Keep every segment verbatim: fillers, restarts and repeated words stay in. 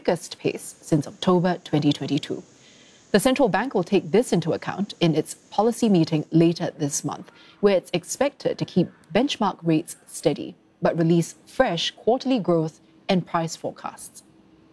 quickest pace since October twenty twenty-two. The central bank will take this into account in its policy meeting later this month, where it's expected to keep benchmark rates steady, but release fresh quarterly growth and price forecasts.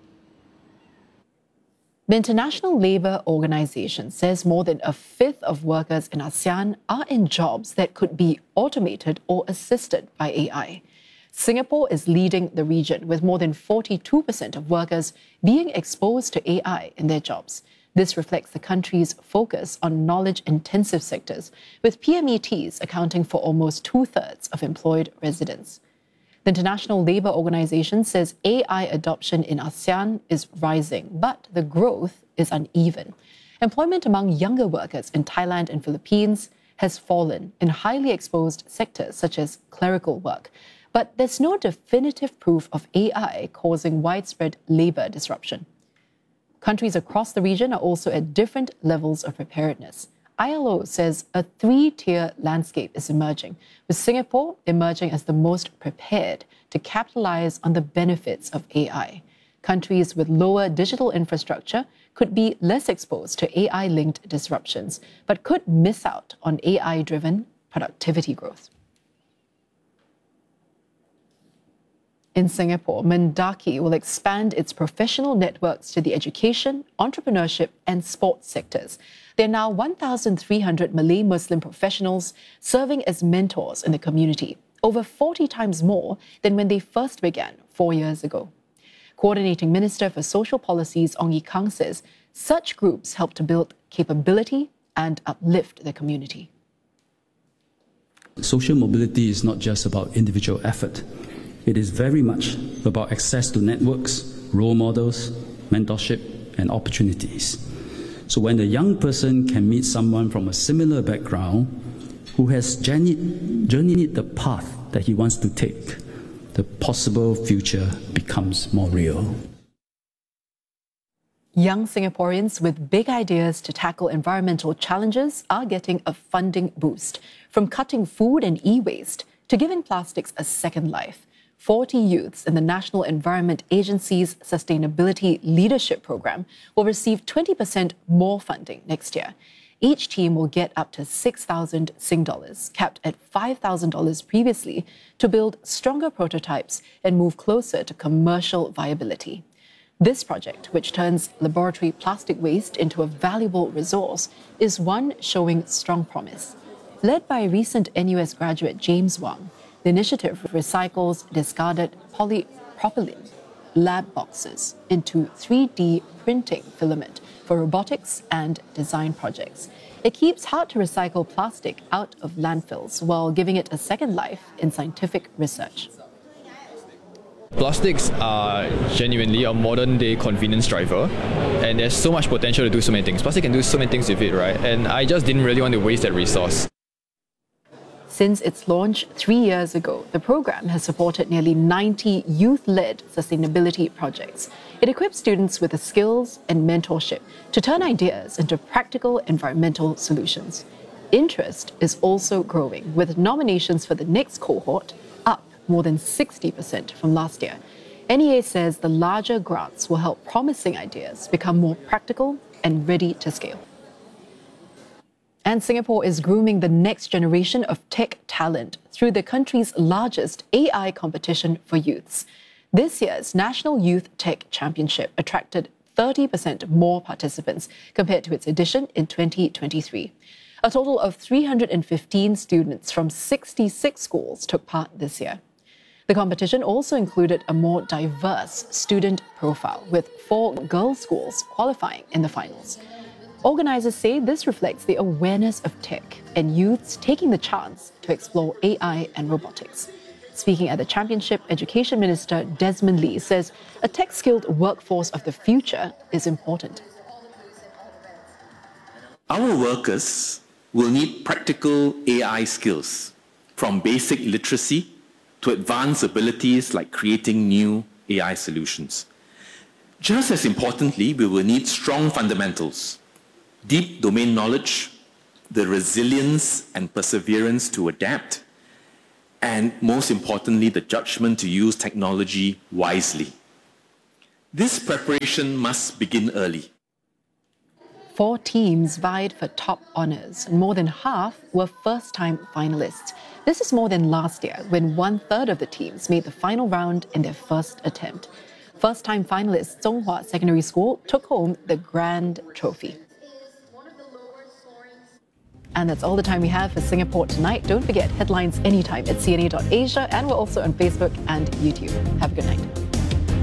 The International Labour Organization says more than a fifth of workers in ASEAN are in jobs that could be automated or assisted by A I. Singapore is leading the region, with more than forty-two percent of workers being exposed to A I in their jobs. This reflects the country's focus on knowledge-intensive sectors, with P M E Ts accounting for almost two-thirds of employed residents. The International Labour Organization says A I adoption in ASEAN is rising, but the growth is uneven. Employment among younger workers in Thailand and Philippines has fallen in highly exposed sectors such as clerical work. But there's no definitive proof of A I causing widespread labour disruption. Countries across the region are also at different levels of preparedness. I L O says a three-tier landscape is emerging, with Singapore emerging as the most prepared to capitalize on the benefits of A I. Countries with lower digital infrastructure could be less exposed to A I-linked disruptions, but could miss out on A I-driven productivity growth. In Singapore, Mendaki will expand its professional networks to the education, entrepreneurship and sports sectors. There are now one thousand three hundred Malay Muslim professionals serving as mentors in the community, over forty times more than when they first began four years ago. Coordinating Minister for Social Policies Ong Ye Kung says such groups help to build capability and uplift the community. Social mobility is not just about individual effort. It is very much about access to networks, role models, mentorship, and opportunities. So when a young person can meet someone from a similar background who has journeyed, journeyed the path that he wants to take, the possible future becomes more real. Young Singaporeans with big ideas to tackle environmental challenges are getting a funding boost. From cutting food and e-waste to giving plastics a second life, forty youths in the National Environment Agency's Sustainability Leadership Programme will receive twenty percent more funding next year. Each team will get up to six thousand Sing dollars, capped at five thousand dollars previously, to build stronger prototypes and move closer to commercial viability. This project, which turns laboratory plastic waste into a valuable resource, is one showing strong promise. Led by recent N U S graduate James Wang, the initiative recycles discarded polypropylene lab boxes into three D printing filament for robotics and design projects. It keeps hard-to-recycle plastic out of landfills while giving it a second life in scientific research. Plastics are genuinely a modern-day convenience driver, and there's so much potential to do so many things. Plastic can do so many things with it, right? And I just didn't really want to waste that resource. Since its launch three years ago, the program has supported nearly ninety youth-led sustainability projects. It equips students with the skills and mentorship to turn ideas into practical environmental solutions. Interest is also growing, with nominations for the next cohort up more than sixty percent from last year. N E A says the larger grants will help promising ideas become more practical and ready to scale. And Singapore is grooming the next generation of tech talent through the country's largest A I competition for youths. This year's National Youth Tech Championship attracted thirty percent more participants compared to its edition in twenty twenty-three. A total of three hundred fifteen students from sixty-six schools took part this year. The competition also included a more diverse student profile, with four girls' schools qualifying in the finals. Organisers say this reflects the awareness of tech and youths taking the chance to explore A I and robotics. Speaking at the championship, Education Minister Desmond Lee says a tech-skilled workforce of the future is important. Our workers will need practical A I skills, from basic literacy to advanced abilities like creating new A I solutions. Just as importantly, we will need strong fundamentals, deep domain knowledge, the resilience and perseverance to adapt, and most importantly, the judgment to use technology wisely. This preparation must begin early. Four teams vied for top honours, and more than half were first-time finalists. This is more than last year, when one-third of the teams made the final round in their first attempt. First-time finalists Zhonghua Secondary School took home the grand trophy. And that's all the time we have for Singapore Tonight. Don't forget, headlines anytime at c n a dot asia, and we're also on Facebook and YouTube. Have a good night.